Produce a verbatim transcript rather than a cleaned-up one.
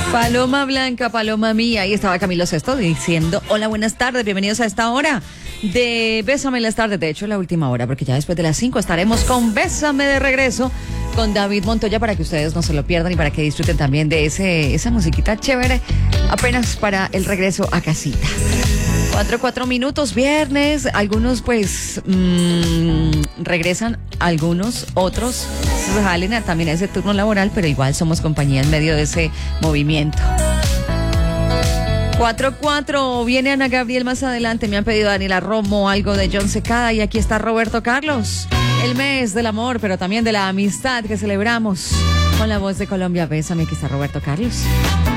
Paloma blanca, paloma mía. Ahí estaba Camilo Sesto diciendo, hola, buenas tardes, bienvenidos a esta hora de Bésame las tardes. De hecho, la última hora, porque ya después de las cinco estaremos con Bésame de regreso con David Montoya para que ustedes no se lo pierdan y para que disfruten también de ese esa musiquita chévere apenas para el regreso a casita. Cuatro, cuatro minutos, viernes. Algunos pues mmm, regresan, algunos, otros salen a, también a ese turno laboral, pero igual somos compañía en medio de ese movimiento. Cuatro, cuatro, viene Ana Gabriel más adelante. Me han pedido Daniela Romo, algo de John Secada, y aquí está Roberto Carlos. El mes del amor, pero también de la amistad que celebramos con la voz de Colombia. Bésame, aquí está Roberto Carlos.